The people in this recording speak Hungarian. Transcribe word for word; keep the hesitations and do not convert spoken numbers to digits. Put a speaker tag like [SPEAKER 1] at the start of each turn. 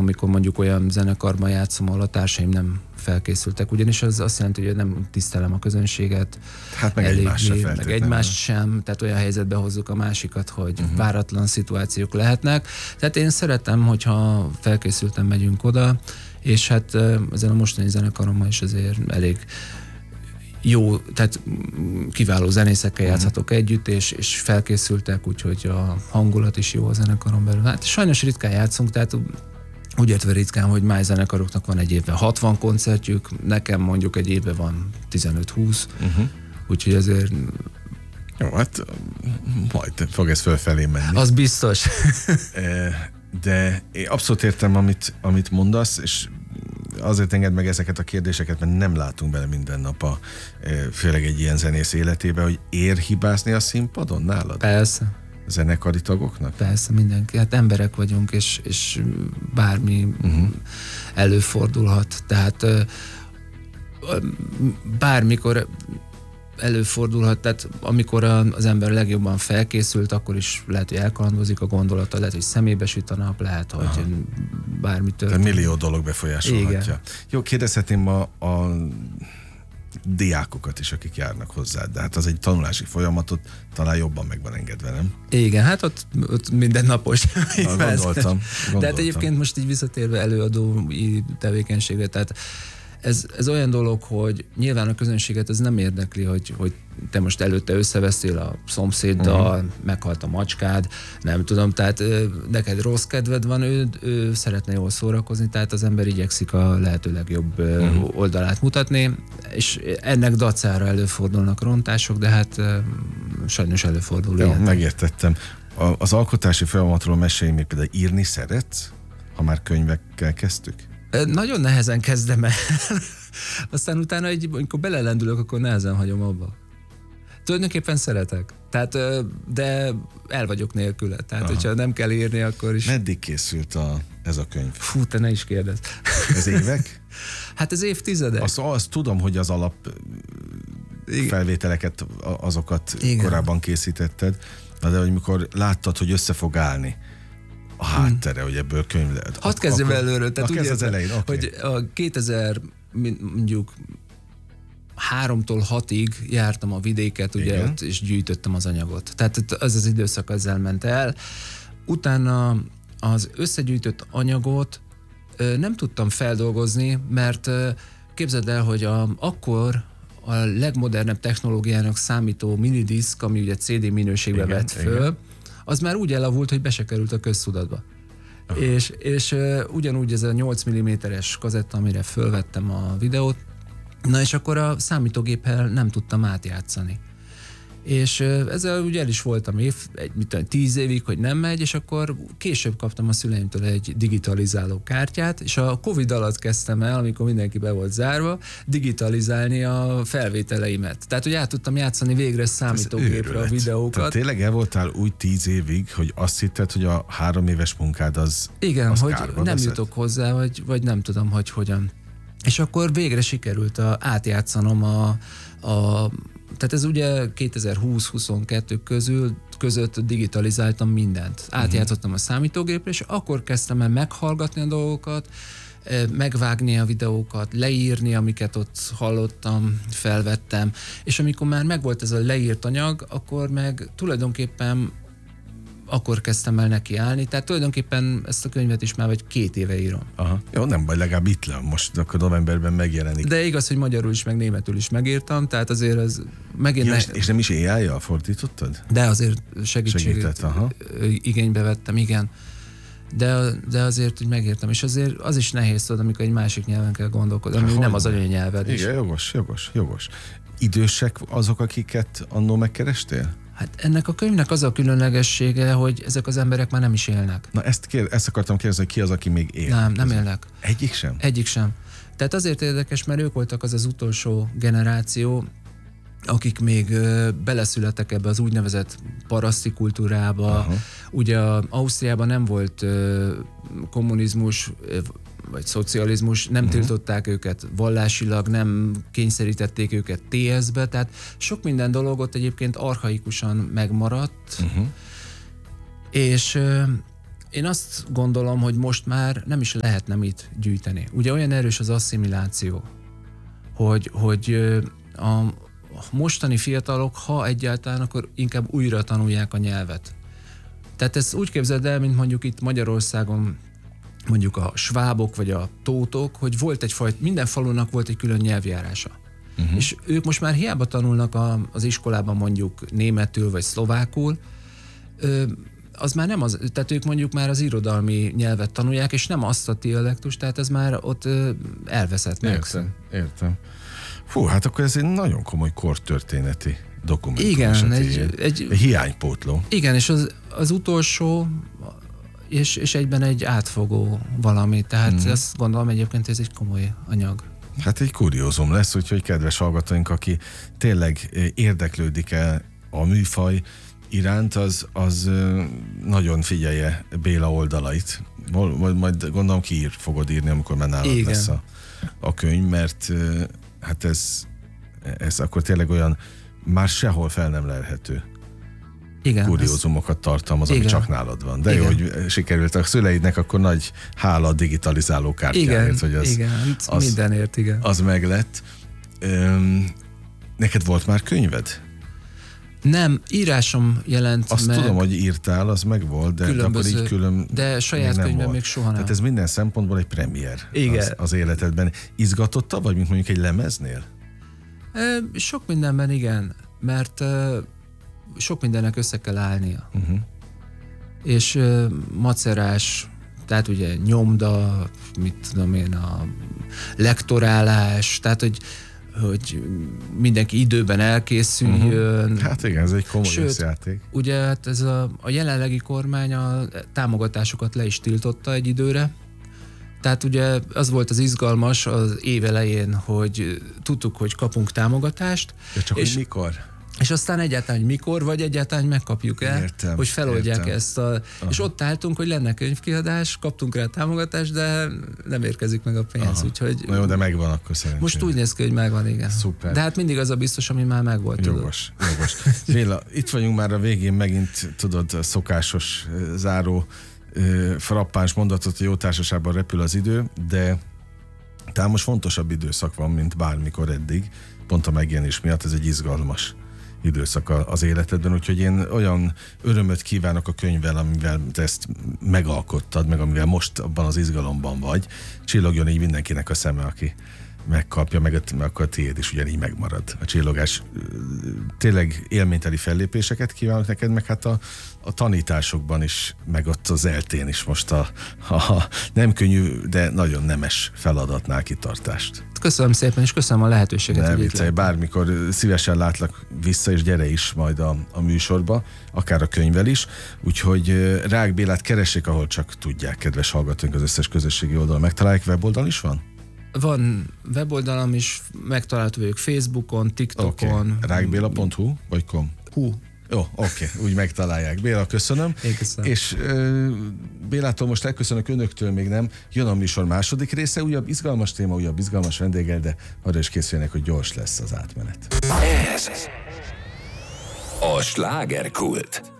[SPEAKER 1] amikor mondjuk olyan zenekarban játszom, ahol a társaim nem felkészültek, ugyanis az azt jelenti, hogy nem tisztelem a közönséget.
[SPEAKER 2] Hát meg egymást sem
[SPEAKER 1] meg egymást sem, tehát olyan helyzetbe hozzuk a másikat, hogy uh-huh. váratlan szituációk lehetnek. Tehát én szeretem, hogyha felkészülten megyünk oda, és hát ezen a mostani zenekarommal is azért elég jó, tehát kiváló zenészekkel játszhatok uh-huh. együtt, és, és felkészültek, úgyhogy a hangulat is jó a zenekaron belül. Hát sajnos ritkán játszunk, tehát úgy értve ritkán, hogy más zenekaroknak van egy évben hatvan koncertjük, nekem mondjuk egy évben van tizenöt-húsz, uh-huh. úgyhogy azért...
[SPEAKER 2] Jó, hát majd fog ez fölfelé menni.
[SPEAKER 1] Az biztos.
[SPEAKER 2] De én abszolút értem, amit, amit mondasz, és azért engedd meg ezeket a kérdéseket, mert nem látunk bele minden nap a, főleg egy ilyen zenész életébe, hogy ér hibázni a színpadon nálad?
[SPEAKER 1] Persze.
[SPEAKER 2] A zenekari tagoknak?
[SPEAKER 1] Persze, mindenki. Hát emberek vagyunk, és, és bármi uh-huh. előfordulhat. Tehát bármikor előfordulhat, tehát amikor az ember legjobban felkészült, akkor is lehet, hogy elkalandozik a gondolata, lehet, hogy szemébe süt a nap, lehet, hogy aha. bármi történik.
[SPEAKER 2] Tehát millió dolog befolyásolhatja.
[SPEAKER 1] Igen.
[SPEAKER 2] Jó, kérdezhetném a, a diákokat is, akik járnak hozzá, de hát az egy tanulási folyamatot talán jobban meg van engedve, nem?
[SPEAKER 1] Igen, hát ott, ott mindennapos.
[SPEAKER 2] Na, gondoltam, gondoltam.
[SPEAKER 1] De hát egyébként most így visszatérve előadói tevékenységre, tehát Ez, ez olyan dolog, hogy nyilván a közönséget ez nem érdekli, hogy, hogy te most előtte összevesztél a szomszéddal, uh-huh. meghalt a macskád, nem tudom, tehát neked rossz kedved van, ő, ő szeretne jól szórakozni, tehát az ember igyekszik a lehető legjobb uh-huh. oldalát mutatni, és ennek dacára előfordulnak rontások, de hát sajnos előfordul.
[SPEAKER 2] Jó, megértettem. A, az alkotási folyamatról mesélj még például írni szeretsz, ha már könyvekkel kezdtük?
[SPEAKER 1] Nagyon nehezen kezdem el. Aztán utána, egy, amikor belelendülök, akkor nehezen hagyom abba. Tulajdonképpen szeretek. Tehát, de el vagyok nélküle. Tehát, aha. hogyha nem kell írni, akkor is...
[SPEAKER 2] Meddig készült a, ez a könyv?
[SPEAKER 1] Fú, te ne is kérdezz.
[SPEAKER 2] Ez évek?
[SPEAKER 1] Hát ez évtizedek.
[SPEAKER 2] Azt, azt tudom, hogy az alap igen. felvételeket, azokat igen. korábban készítetted, de hogy mikor láttad, hogy össze fog állni a háttere, hmm. hogy ebből könyv lehet.
[SPEAKER 1] Hadd kezdjem
[SPEAKER 2] akkor,
[SPEAKER 1] előről. Tehát
[SPEAKER 2] úgy az elején, okay.
[SPEAKER 1] hogy a kétezer mondjuk háromtól hatig jártam a vidéket, ugye ott, és gyűjtöttem az anyagot. Tehát az az időszak ezzel ment el. Utána az összegyűjtött anyagot nem tudtam feldolgozni, mert képzeld el, hogy a, akkor a legmodernebb technológiának számító minidisk, ami ugye cé dé minőségbe igen, vett föl, igen. az már úgy elavult, hogy be se került a köztudatba. Uh-huh. És, és uh, ugyanúgy ez a nyolc milliméteres kazetta, amire fölvettem a videót, na és akkor a számítógéppel nem tudtam átjátszani. És uh, ezzel ugye el is voltam év, egy, mit tudom, tíz évig, hogy nem megy, és akkor később kaptam a szüleimtől egy digitalizáló kártyát, és a Covid alatt kezdtem el, amikor mindenki be volt zárva, digitalizálni a felvételeimet. Tehát, hogy át tudtam játszani végre számítógépre a videókat. Tehát
[SPEAKER 2] tényleg el voltál úgy tíz évig, hogy azt hitted, hogy a három éves munkád az
[SPEAKER 1] igen,
[SPEAKER 2] az
[SPEAKER 1] hogy nem
[SPEAKER 2] veszed?
[SPEAKER 1] jutok hozzá, vagy, vagy nem tudom, hogy hogyan. És akkor végre sikerült a, átjátszanom a, a tehát ez ugye kétezer-húsz-huszonkettő közül, között digitalizáltam mindent. Átjátszottam a számítógépre, és akkor kezdtem el meghallgatni a dolgokat, megvágni a videókat, leírni, amiket ott hallottam, felvettem, és amikor már megvolt ez a leírt anyag, akkor meg tulajdonképpen akkor kezdtem el neki állni, tehát tulajdonképpen ezt a könyvet is már vagy két éve írom.
[SPEAKER 2] Aha. Jó, nem baj, legalább itt le, most akkor novemberben megjelenik.
[SPEAKER 1] De igaz, hogy magyarul is, meg németül is megírtam, tehát azért az megint...
[SPEAKER 2] Ja,
[SPEAKER 1] ne...
[SPEAKER 2] és, és nem is á í-jal fordítottad?
[SPEAKER 1] De azért segítséget
[SPEAKER 2] segített, aha.
[SPEAKER 1] igénybe vettem, igen. De, de azért, hogy megértem, és azért az is nehéz tudod, amikor egy másik nyelven kell gondolkodni, ami nem az anyanyelved.
[SPEAKER 2] Igen, is. jogos, jogos, jogos. Idősek azok, akiket annól megkerestél?
[SPEAKER 1] Hát ennek a könyvnek az a különlegessége, hogy ezek az emberek már nem is élnek.
[SPEAKER 2] Na ezt, kér, ezt akartam kérdezni, hogy ki az, aki még él?
[SPEAKER 1] Nem, nem élnek.
[SPEAKER 2] Egyik sem?
[SPEAKER 1] Egyik sem. Tehát azért érdekes, mert ők voltak az az utolsó generáció, akik még ö, beleszülettek ebbe az úgynevezett paraszti kultúrába. Aha. Ugye Ausztriában nem volt ö, kommunizmus, ö, vagy szocializmus, nem uh-huh. tiltották őket vallásilag, nem kényszerítették őket té es-be, tehát sok minden dolgot egyébként archaikusan megmaradt, uh-huh. és én azt gondolom, hogy most már nem is lehetne mit gyűjteni. Ugye olyan erős az asszimiláció, hogy, hogy a mostani fiatalok, ha egyáltalán, akkor inkább újra tanulják a nyelvet. Tehát ezt úgy képzeld el, mint mondjuk itt Magyarországon mondjuk a svábok vagy a tótok, hogy volt egyfajta, minden falunak volt egy külön nyelvjárása. Uh-huh. És ők most már hiába tanulnak a, az iskolában mondjuk németül vagy szlovákul, ö, az már nem az, tehát ők mondjuk már az irodalmi nyelvet tanulják, és nem azt a dialektust, tehát ez már ott ö, elveszett meg.
[SPEAKER 2] Értem, értem. Fú, hát akkor ez egy nagyon komoly kortörténeti dokumentum.
[SPEAKER 1] Igen, egy, egy,
[SPEAKER 2] egy hiánypótló.
[SPEAKER 1] Igen, és az, az utolsó, és, és egyben egy átfogó valami, tehát hmm. ezt gondolom egyébként ez egy komoly anyag.
[SPEAKER 2] Hát egy kuriózum lesz, úgyhogy kedves hallgatóink, aki tényleg érdeklődik-e a műfaj iránt, az, az nagyon figyelje Béla oldalait. Majd, majd gondolom ki ír, fogod írni, amikor már nálad Igen. lesz a, a könyv, mert hát ez, ez akkor tényleg olyan már sehol fel nem lelhető Igen, kuriózumokat tartalmaz, ami csak nálad van. De Igen. jó, hogy sikerült a szüleidnek, akkor nagy hála a digitalizáló kártyáért, hogy az,
[SPEAKER 1] igen, az, mindenért, igen.
[SPEAKER 2] az meglett. Üm, neked volt már könyved?
[SPEAKER 1] Nem, írásom jelent
[SPEAKER 2] Azt
[SPEAKER 1] meg.
[SPEAKER 2] tudom, hogy írtál, az meg volt, de, de akkor így külön
[SPEAKER 1] de saját könyvem volt. Még soha nem.
[SPEAKER 2] Tehát ez minden szempontból egy premier az, az életedben. Izgatotta, vagy mint mondjuk egy lemeznél?
[SPEAKER 1] E, sok mindenben igen, mert e, sok mindennek össze kell állnia. Uh-huh. És e, macerás, tehát ugye nyomda, mit tudom én, a lektorálás, tehát hogy hogy mindenki időben elkészüljön.
[SPEAKER 2] Uh-huh. Hát igen, ez egy komoly összjáték.
[SPEAKER 1] Ugye hát ez a, a jelenlegi kormány a támogatásokat le is tiltotta egy időre. Tehát ugye az volt az izgalmas az év elején, hogy tudtuk, hogy kapunk támogatást.
[SPEAKER 2] De csak és, hogy mikor?
[SPEAKER 1] És aztán egyáltalán, hogy mikor, vagy egyáltalán megkapjuk el, értem, hogy feloldják értem. ezt. A, és ott álltunk, hogy lenne könyvkiadás, kaptunk rá támogatást, de nem érkezik meg a pénz. Úgyhogy
[SPEAKER 2] na jó, de megvan akkor szerencsére.
[SPEAKER 1] Most úgy néz ki, hogy megvan, igen.
[SPEAKER 2] Szuper.
[SPEAKER 1] De hát mindig az a biztos, ami már megvolt.
[SPEAKER 2] Jogos, tudod. jogos. Béla, itt vagyunk már a végén, megint tudod, a szokásos záró frappáns mondatot, hogy jó társaságban repül az idő, de talán most fontosabb időszak van, mint bármikor eddig. Pont a megjelenés miatt ez egy izgalmas időszak az életedben, úgyhogy én olyan örömöt kívánok a könyvvel, amivel te ezt megalkottad, meg amivel most abban az izgalomban vagy. Csillogjon így mindenkinek a szeme, aki megkapja, meg akkor a tiéd is ugyanígy megmarad. A csillogás, tényleg élményteli fellépéseket kívánok neked, meg hát a, a tanításokban is, meg ott az eltén is most a, a nem könnyű, de nagyon nemes feladatnál kitartást.
[SPEAKER 1] Köszönöm szépen, és köszönöm a lehetőséget.
[SPEAKER 2] Ne viccelj, bármikor szívesen látlak vissza, és gyere is majd a, a műsorba, akár a könyvvel is. Úgyhogy Rágh Bélát keressék, ahol csak tudják, kedves hallgatóink, az összes közösségi oldalon megtalálják. Weboldal is van?
[SPEAKER 1] Van weboldalam is, megtalálható vagyok Facebookon, TikTokon.
[SPEAKER 2] Okay. rágh béla pont hu vagy com?
[SPEAKER 1] Hu.
[SPEAKER 2] Jó, oké, okay, úgy megtalálják. Béla, köszönöm.
[SPEAKER 1] Én köszönöm.
[SPEAKER 2] És uh, Bélától most elköszönök, önöktől még nem. Jön a műsor második része, újabb izgalmas téma, újabb izgalmas vendéggel, de arra is készüljenek, hogy gyors lesz az átmenet.
[SPEAKER 3] Ez a slágerkult.